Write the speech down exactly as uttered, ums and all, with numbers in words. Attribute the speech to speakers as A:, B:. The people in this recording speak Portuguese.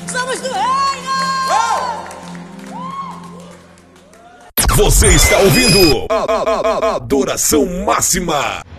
A: Somos do reino!
B: Você está ouvindo a, a, a, a Adoração Máxima.